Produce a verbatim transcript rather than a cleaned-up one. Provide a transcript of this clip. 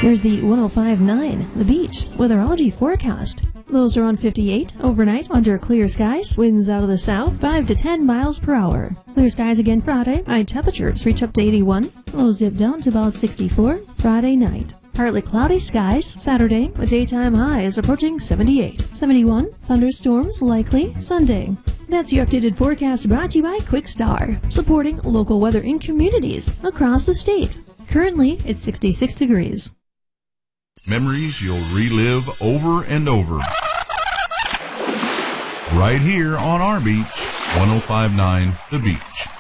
Here's the one oh five point nine, The Beach, weatherology forecast. Lows around fifty-eight overnight under clear skies. Winds out of the south, five to ten miles per hour. Clear skies again Friday. High temperatures reach up to eighty-one. Lows dip down to about sixty-four Friday night. Partly cloudy skies Saturday. The daytime high is approaching seventy-eight. seventy-one. Thunderstorms likely Sunday. That's your updated forecast brought to you by Quickstar, supporting local weather in communities across the state. Currently, it's sixty-six degrees. Memories you'll relive over and over. Right here on our beach, one oh five point nine The Beach.